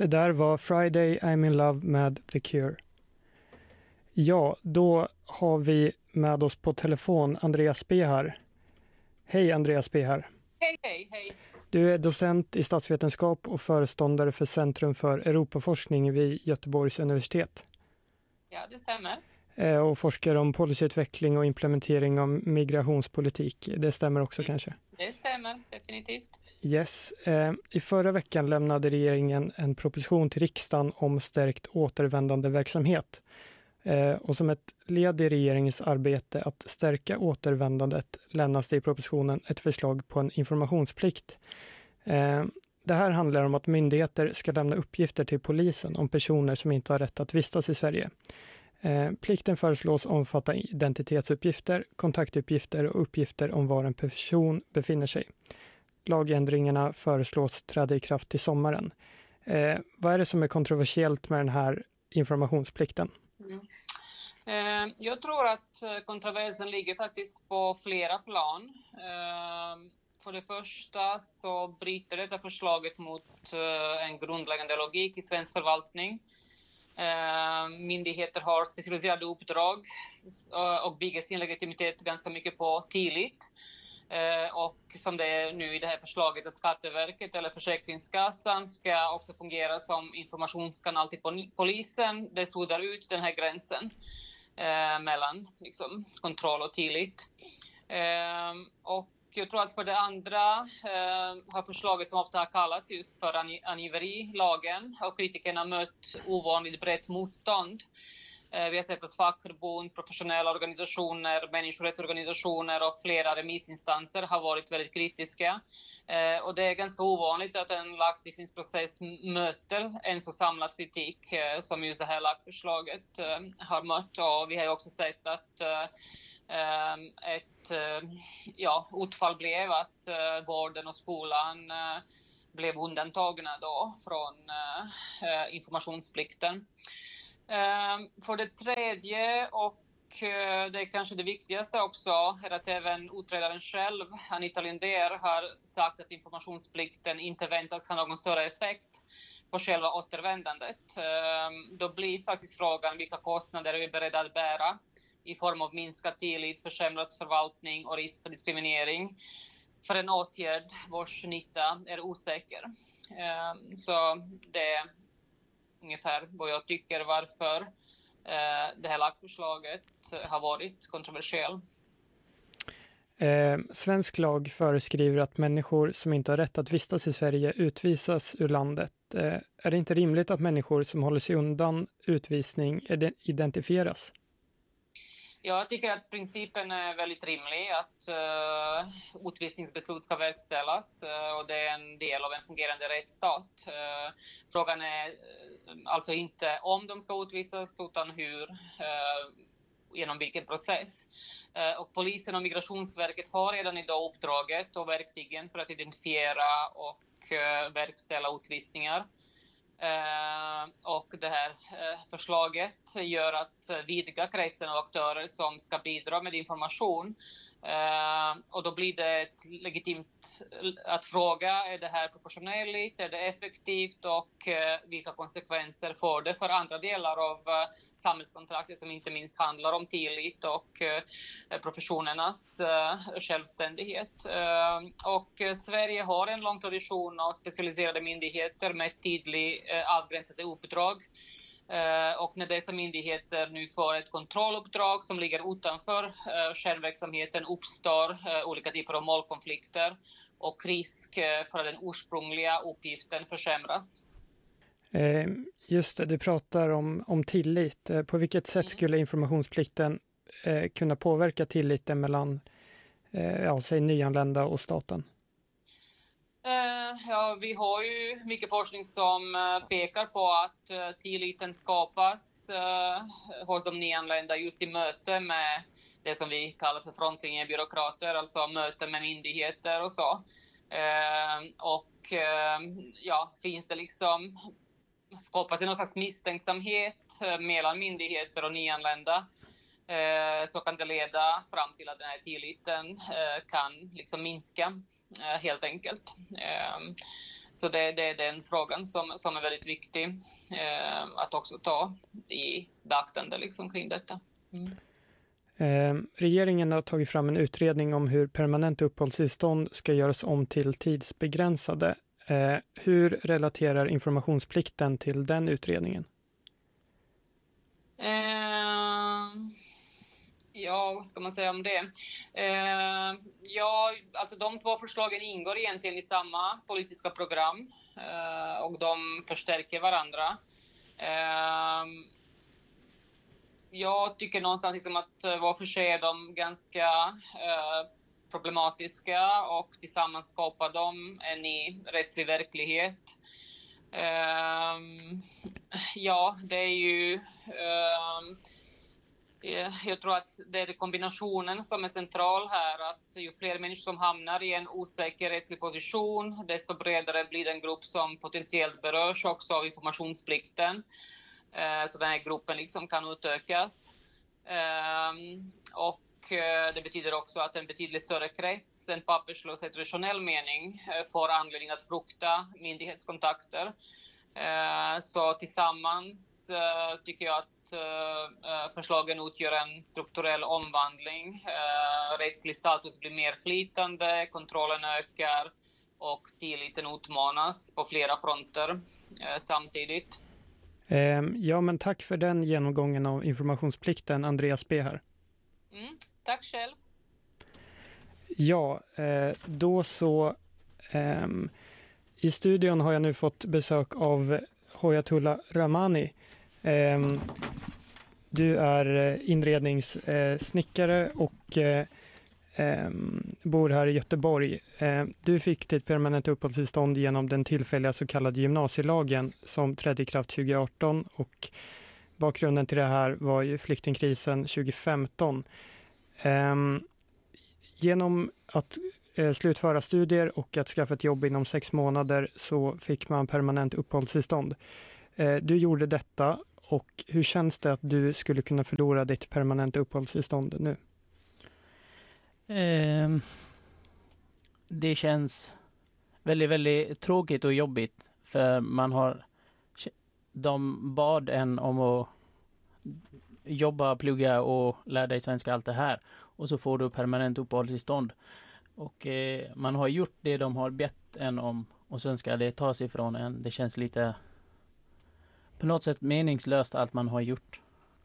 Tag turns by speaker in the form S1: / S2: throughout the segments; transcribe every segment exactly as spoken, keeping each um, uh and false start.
S1: Det där var Friday I'm in love med The Cure. Ja, då har vi med oss på telefon Andreas Behar. Hej Andreas Behar.
S2: Hej, hej, hej.
S1: Du är docent i statsvetenskap och föreståndare för Centrum för Europaforskning vid Göteborgs universitet.
S2: Ja, det stämmer.
S1: Och forskar om policyutveckling och implementering av migrationspolitik. Det stämmer också mm. kanske?
S2: Det stämmer, definitivt.
S1: Yes. I förra veckan lämnade regeringen en proposition till riksdagen om stärkt återvändande verksamhet. Och som ett led i regeringens arbete att stärka återvändandet lämnas det i propositionen ett förslag på en informationsplikt. Det här handlar om att myndigheter ska lämna uppgifter till polisen om personer som inte har rätt att vistas i Sverige. Plikten föreslås omfatta identitetsuppgifter, kontaktuppgifter och uppgifter om var en person befinner sig. Lagändringarna föreslås träda i kraft till sommaren. Eh, vad är det som är kontroversiellt med den här informationsplikten?
S2: Mm. Eh, jag tror att kontroversen ligger faktiskt på flera plan. Eh, för det första så bryter detta förslaget mot eh, en grundläggande logik i svensk förvaltning. Uh, myndigheter har specialiserade uppdrag uh, och bygger sin legitimitet ganska mycket på tillit. Uh, och som det är nu i det här förslaget att Skatteverket eller Försäkringskassan ska också fungera som informationskanal till polisen. Det suddar ut den här gränsen uh, mellan liksom, kontroll och tillit. Uh, och Jag tror att för det andra eh, har förslaget som ofta har kallats just för angiverilagen och kritikerna mött ovanligt brett motstånd. Eh, vi har sett att fackförbund, professionella organisationer, människorättsorganisationer och flera remissinstanser har varit väldigt kritiska. Eh, och det är ganska ovanligt att en lagstiftningsprocess möter en så samlad kritik eh, som just det här lagförslaget eh, har mött. Och vi har också sett att eh, ett ja, utfall blev att uh, vården och skolan uh, blev undantagna då från uh, informationsplikten. Uh, för det tredje och uh, det är kanske det viktigaste också är att även utredaren själv, Anita Linder, har sagt att informationsplikten inte väntas ha någon större effekt på själva återvändandet. Uh, då blir faktiskt frågan vilka kostnader är vi beredda att bära i form av minskad tillit, försämrad förvaltning och risk för diskriminering för en åtgärd vars nytta är osäker. Så det är ungefär vad jag tycker varför det här lagförslaget har varit kontroversiellt.
S1: Eh, svensk lag föreskriver att människor som inte har rätt att vistas i Sverige utvisas ur landet. Eh, är det inte rimligt att människor som håller sig undan utvisning identifieras?
S2: Jag tycker att principen är väldigt rimlig, att uh, utvisningsbeslut ska verkställas uh, och det är en del av en fungerande rättsstat. Uh, frågan är uh, alltså inte om de ska utvisas utan hur, uh, genom vilken process. Uh, och polisen och Migrationsverket har redan idag uppdraget och verktygen för att identifiera och uh, verkställa utvisningar. Uh, och det här uh, förslaget gör att uh, vidga kretsen av aktörer som ska bidra med information. Uh, och då blir det ett legitimt att fråga, är det här proportionellt, är det effektivt och uh, vilka konsekvenser får det för andra delar av uh, samhällskontraktet som inte minst handlar om tillit och uh, professionernas uh, självständighet. Uh, och uh, Sverige har en lång tradition av specialiserade myndigheter med tydlig uh, avgränsade uppdrag. Uh, och när dessa myndigheter nu får ett kontrolluppdrag som ligger utanför uh, kärnverksamheten uppstår uh, olika typer av målkonflikter och risk uh, för att den ursprungliga uppgiften försämras.
S1: Eh, just det, du pratar om, om tillit. Eh, på vilket sätt skulle informationsplikten eh, kunna påverka tilliten mellan eh, ja, säg nyanlända och staten?
S2: Uh, ja, vi har ju mycket forskning som uh, pekar på att uh, tilliten skapas uh, hos de nyanlända just i möte med det som vi kallar för frontlinjebyråkrater, alltså möte med myndigheter och så. Uh, och uh, ja, finns det liksom, skapas det någon slags misstänksamhet uh, mellan myndigheter och nyanlända, uh, så kan det leda fram till att den här tilliten uh, kan liksom minska. Helt enkelt. Så det, det är den frågan som, som är väldigt viktig eh, att också ta i beaktande liksom, kring detta. Mm.
S1: Eh, regeringen har tagit fram en utredning om hur permanent uppehållstillstånd ska göras om till tidsbegränsade. Eh, hur relaterar informationsplikten till den utredningen?
S2: Eh, ja, vad ska man säga om det? Eh, ja, alltså de två förslagen ingår egentligen i samma politiska program eh, och de förstärker varandra. Eh, jag tycker någonstans liksom att var för sig är de ganska eh, problematiska och tillsammans skapar de en ny rättslig verklighet. Um, ja, det är ju... Um, jag tror att det är kombinationen som är central här, att ju fler människor som hamnar i en osäker rättslig position, desto bredare blir den grupp som potentiellt berörs också av informationsplikten. Uh, så den här gruppen liksom kan utökas. Um, och det betyder också att en betydligt större krets än papperslösa i traditionell mening får anledning att frukta myndighetskontakter. Så tillsammans tycker jag att förslagen utgör en strukturell omvandling. Rättslig status blir mer flytande, kontrollen ökar och tilliten utmanas på flera fronter samtidigt.
S1: Ja, men tack för den genomgången av informationsplikten, Andreas B. här.
S2: Mm, tack själv.
S1: Ja, då så. Um, I studion har jag nu fått besök av Hoyatullah Rahmani. Um, du är inredningssnickare och um, bor här i Göteborg. Um, du fick ditt permanenta uppehållstillstånd genom den tillfälliga så kallade gymnasielagen som trädde i kraft tjugo arton, och bakgrunden till det här var ju flyktingkrisen tjugo femton. Um, genom att uh, slutföra studier och att skaffa ett jobb inom sex månader så fick man permanent uppehållstillstånd. Uh, du gjorde detta, och hur känns det att du skulle kunna förlora ditt permanenta uppehållstillstånd nu?
S3: Um, det känns väldigt, väldigt tråkigt och jobbigt, för man har de bad en om att jobba, plugga och lära dig svenska, allt det här. Och så får du permanent uppehållstillstånd. Och eh, man har gjort det de har bett en om, och sen ska det tas ifrån en. Det känns lite på något sätt meningslöst allt man har gjort.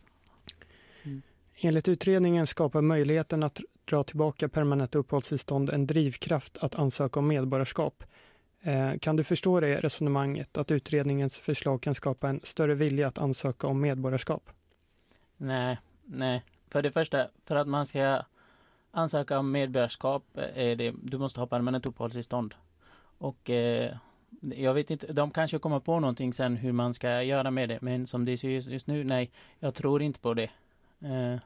S1: Mm. Enligt utredningen skapar möjligheten att dra tillbaka permanent uppehållstillstånd en drivkraft att ansöka om medborgarskap. Eh, kan du förstå det resonemanget, att utredningens förslag kan skapa en större vilja att ansöka om medborgarskap?
S3: Nej, nej. För det första, för att man ska ansöka om medborgarskap är det, du måste ha permanent uppehållstillstånd. Och eh, jag vet inte, de kanske kommer på någonting sen hur man ska göra med det. Men som det ser just, just nu, nej, jag tror inte på det. Eh,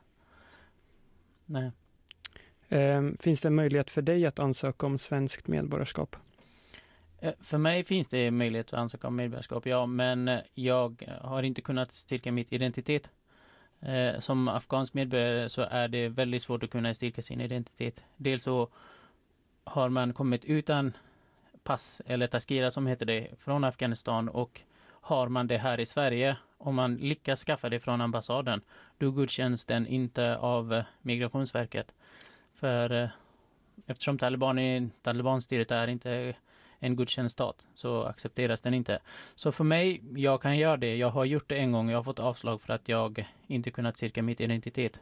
S3: nej.
S1: Eh, finns det en möjlighet för dig att ansöka om svenskt medborgarskap?
S3: Eh, för mig finns det möjlighet att ansöka om medborgarskap, ja. Men jag har inte kunnat styrka mitt identitet. Eh, som afghansk medborgare så är det väldigt svårt att kunna styrka sin identitet. Dels så har man kommit utan pass, eller taskira som heter det, från Afghanistan, och har man det här i Sverige, om man lyckas skaffa det från ambassaden, då godkänns den inte av eh, Migrationsverket. För eh, eftersom Taliban, Talibanstyret är inte en godkänd stat, så accepteras den inte. Så för mig, jag kan göra det. Jag har gjort det en gång. Jag har fått avslag för att jag inte kunnat styrka mitt identitet.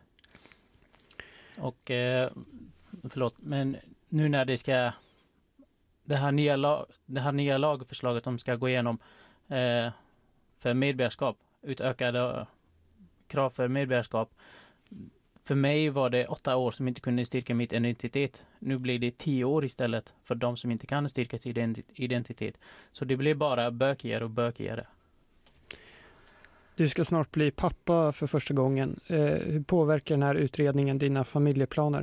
S3: Och eh, förlåt, men nu när det ska det här nya, lag, det här nya lagförslaget som ska gå igenom eh, för medborgarskap, utökade krav för medborgarskap. För mig var det åtta år som inte kunde styrka mitt identitet. Nu blir det tio år istället för de som inte kan styrka sin identitet. Så det blir bara bökigare och bökigare.
S1: Du ska snart bli pappa för första gången. Eh, hur påverkar den här utredningen dina familjeplaner?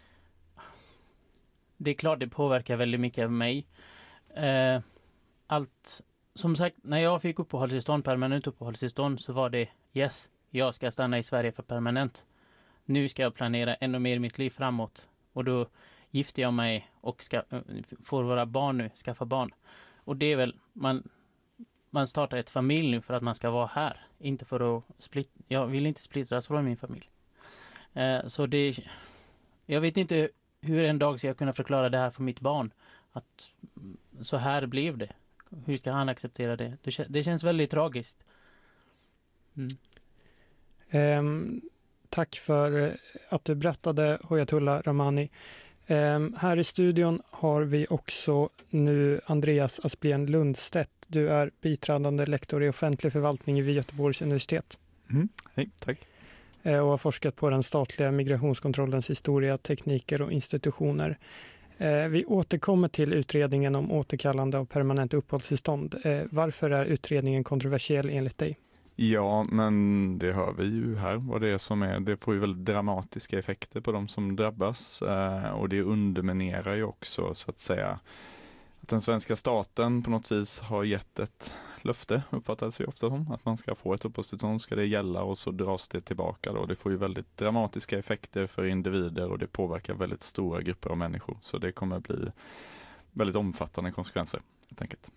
S3: Det är klart det påverkar väldigt mycket av mig. Eh, allt, som sagt, när jag fick uppehållstillstånd, permanent uppehållstillstånd, så var det yes, jag ska stanna i Sverige för permanent. Nu ska jag planera ännu mer mitt liv framåt. Och då gifter jag mig och ska, får våra barn nu, skaffa barn. Och det är väl, man, man startar ett familj nu för att man ska vara här. Inte för att split, jag vill inte splittras från min familj. Eh, så det, jag vet inte hur en dag ska jag kunna förklara det här för mitt barn. Att så här blev det. Hur ska han acceptera det? Det, det känns väldigt tragiskt. Mm.
S1: Um, tack för att du berättade, Hoyatullah Rahmani. Um, här i studion har vi också nu Andreas Asplén Lundstedt. Du är biträdande lektor i offentlig förvaltning vid Göteborgs universitet.
S4: Mm. Hej, tack.
S1: Uh, och har forskat på den statliga migrationskontrollens historia, tekniker och institutioner. Uh, vi återkommer till utredningen om återkallande av permanent uppehållstillstånd. Uh, varför är utredningen kontroversiell enligt dig?
S4: Ja, men det hör vi ju här vad det är som är. Det får ju väldigt dramatiska effekter på de som drabbas eh, och det underminerar ju också så att säga att den svenska staten på något vis har gett ett löfte, uppfattas ju ofta som, att man ska få ett uppehållstillstånd, ska det gälla och så dras det tillbaka då. Det får ju väldigt dramatiska effekter för individer och det påverkar väldigt stora grupper av människor. Så det kommer bli väldigt omfattande konsekvenser helt enkelt.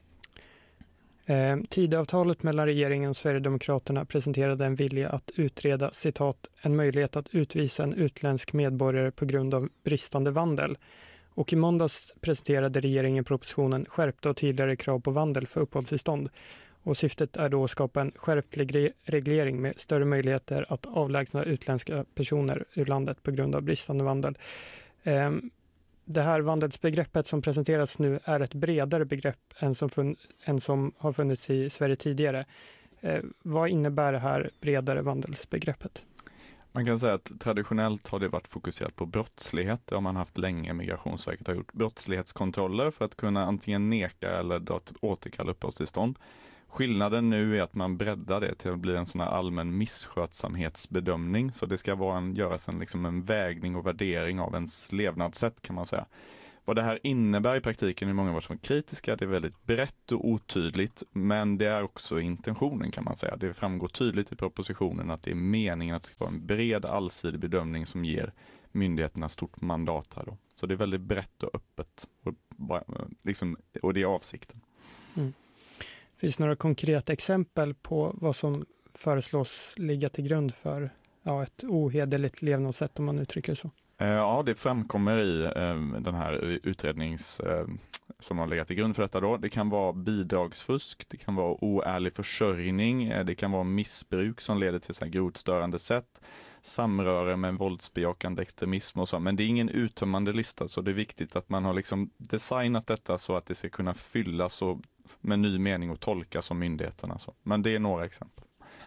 S1: Eh, Tidöavtalet mellan regeringen och Sverigedemokraterna presenterade en vilja att utreda, citat, en möjlighet att utvisa en utländsk medborgare på grund av bristande vandel. Och i måndags presenterade regeringen propositionen skärpta och tydligare krav på vandel för uppehållstillstånd. Och syftet är då att skapa en skärpt reglering med större möjligheter att avlägsna utländska personer ur landet på grund av bristande vandel. Eh, Det här vandelsbegreppet som presenteras nu är ett bredare begrepp än som, fun- än som har funnits i Sverige tidigare. Eh, vad innebär det här bredare vandelsbegreppet?
S4: Man kan säga att traditionellt har det varit fokuserat på brottslighet. Det har man haft länge. Migrationsverket har gjort brottslighetskontroller för att kunna antingen neka eller dra ett återkalla uppehållstillstånd. Skillnaden nu är att man breddar det till att bli en sån här allmän misskötsamhetsbedömning. Så det ska vara en, göras en, liksom en vägning och värdering av ens levnadssätt kan man säga. Vad det här innebär i praktiken är många varit som kritiska. Det är väldigt brett och otydligt, men det är också intentionen kan man säga. Det framgår tydligt i propositionen att det är meningen att det ska vara en bred allsidig bedömning som ger myndigheterna stort mandat här då. Så det är väldigt brett och öppet och, liksom, och det är avsikten.
S1: Mm. Finns det några konkreta exempel på vad som föreslås ligga till grund för ja, ett ohederligt levnadssätt om man uttrycker det så?
S4: Ja, det framkommer i eh, den här utrednings eh, som har legat till grund för detta då. Det kan vara bidragsfusk, det kan vara oärlig försörjning, eh, det kan vara missbruk som leder till så här grovt störande sätt, samröre med våldsbejakande extremism och så. Men det är ingen uttömmande lista, så det är viktigt att man har liksom designat detta så att det ska kunna fyllas och med ny mening och tolkas som myndigheterna. Så. Men det är några exempel.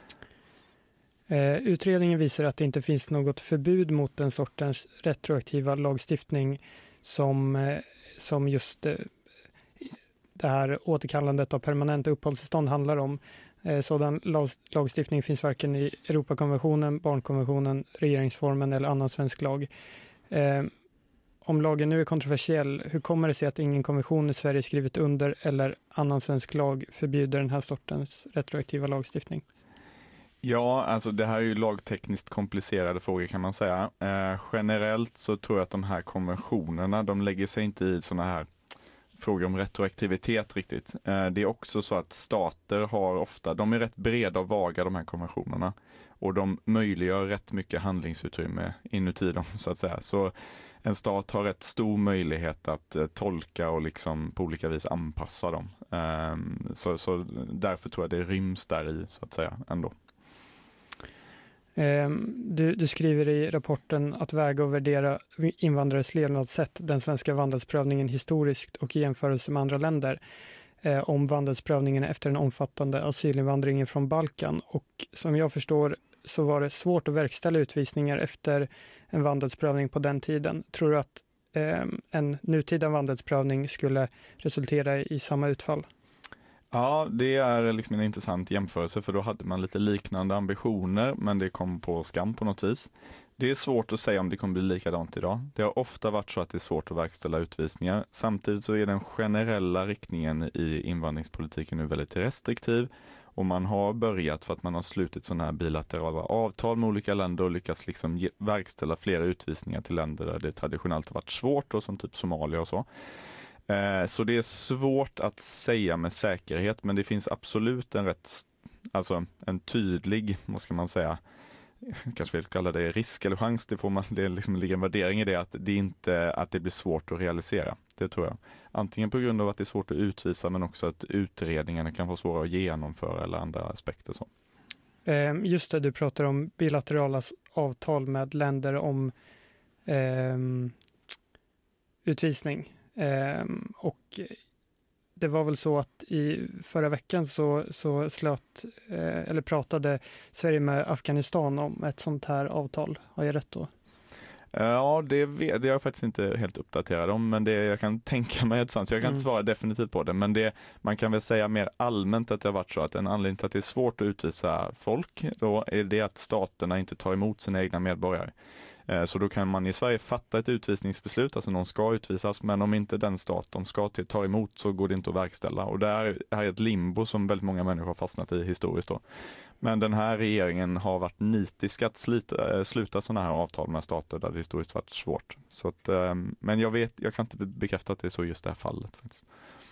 S1: Eh, utredningen visar att det inte finns något förbud mot den sortens retroaktiva lagstiftning som, eh, som just eh, det här återkallandet av permanenta uppehållstillstånd handlar om. Eh, sådan lag, lagstiftning finns varken i Europakonventionen, barnkonventionen, regeringsformen eller annan svensk lag. Eh, om lagen nu är kontroversiell, hur kommer det sig att ingen konvention i Sverige skrivit under eller annan svensk lag förbjuder den här sortens retroaktiva lagstiftning?
S4: Ja, alltså det här är ju lagtekniskt komplicerade frågor kan man säga. Eh, generellt så tror jag att de här konventionerna, de lägger sig inte i såna här frågor om retroaktivitet riktigt. Eh, det är också så att stater har ofta, de är rätt breda och vaga de här konventionerna. Och de möjliggör rätt mycket handlingsutrymme inuti dem så att säga. Så en stat har rätt stor möjlighet att eh, tolka och liksom på olika vis anpassa dem. Eh, så, så därför tror jag det ryms där i så att säga ändå.
S1: Du, du skriver i rapporten att väga och värdera invandrares levnadssätt, den svenska vandelsprövningen historiskt och i jämförelse med andra länder, eh, om vandelsprövningen efter den omfattande asylinvandringen från Balkan. Och som jag förstår så var det svårt att verkställa utvisningar efter en vandelsprövning på den tiden. Tror du att eh, en nutida vandelsprövning skulle resultera i samma utfall?
S4: Ja, det är liksom en intressant jämförelse för då hade man lite liknande ambitioner men det kom på skam på något vis. Det är svårt att säga om det kommer bli likadant idag. Det har ofta varit så att det är svårt att verkställa utvisningar. Samtidigt så är den generella riktningen i invandringspolitiken nu väldigt restriktiv och man har börjat för att man har slutit sådana här bilaterala avtal med olika länder och lyckats liksom ge, verkställa flera utvisningar till länder där det traditionellt har varit svårt och som typ Somalia och så. Eh, så det är svårt att säga med säkerhet, men det finns absolut en rätt, alltså en tydlig, vad ska man säga, kanske vill kalla det risk eller chans, det får man, det liksom ligger en värdering i det, att det inte att det blir svårt att realisera. Det tror jag. Antingen på grund av att det är svårt att utvisa, men också att utredningarna kan vara svåra att genomföra eller andra aspekter. Så.
S1: Just det, du pratar om bilaterala avtal med länder om eh, utvisning. Eh, och det var väl så att i förra veckan så, så slöt, eh, eller pratade Sverige med Afghanistan om ett sånt här avtal. Har jag rätt då?
S4: Ja, det, vet, det är jag faktiskt inte helt uppdaterad om, men det jag kan tänka mig ett sånt, så jag kan mm. inte svara definitivt på det, men det, man kan väl säga mer allmänt att det har varit så att en anledning till att det är svårt att utvisa folk, då är det att staterna inte tar emot sina egna medborgare. Så då kan man i Sverige fatta ett utvisningsbeslut, alltså någon ska utvisas, men om inte den stat de ska till ta emot så går det inte att verkställa. Och det här är ett limbo som väldigt många människor har fastnat i historiskt då. Men den här regeringen har varit nitisk att slita, sluta sådana här avtal med stater där det historiskt varit svårt. Så att, men jag vet, jag kan inte bekräfta att det är så just det här fallet faktiskt.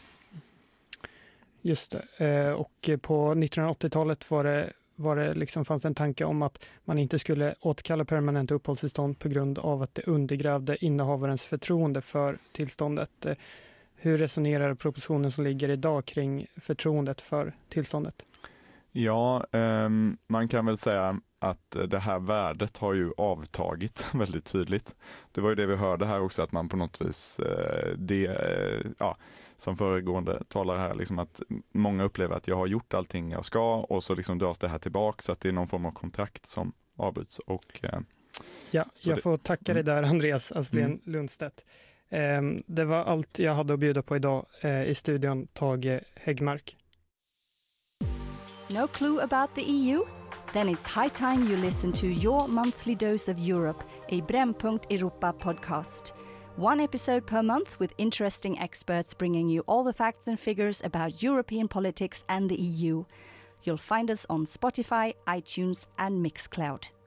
S1: Just det, och på nittonhundraåttiotalet var det var det liksom fanns en tanke om att man inte skulle återkalla permanent uppehållstillstånd på grund av att det undergrävde innehavarens förtroende för tillståndet. Hur resonerar propositionen som ligger idag kring förtroendet för tillståndet?
S4: Ja, eh, man kan väl säga att det här värdet har ju avtagit väldigt tydligt. Det var ju det vi hörde här också, att man på något vis, eh, det, eh, ja, som föregående talare här, liksom att många upplever att jag har gjort allting jag ska och så liksom dras det här tillbaka, så att det är någon form av kontrakt som avbryts. Och, eh,
S1: ja, jag
S4: det,
S1: får tacka dig där, Andreas Asplén mm. Lundstedt. Eh, det var allt jag hade att bjuda på idag. Eh, I studion Tage Häggmark.
S5: No clue about the E U? Then it's high time you listen to your monthly dose of Europe, a Brännpunkt Europa podcast. One episode per month with interesting experts bringing you all the facts and figures about European politics and the E U. You'll find us on Spotify, iTunes and Mixcloud.